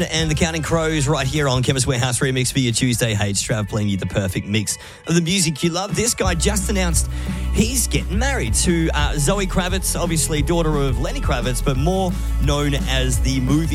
And the Counting Crows right here on Chemist Warehouse Remix for your Tuesday. Hey, it's Trav playing you the perfect mix of the music you love. This guy just announced he's getting married to Zoe Kravitz, obviously daughter of Lenny Kravitz, but more known as the movie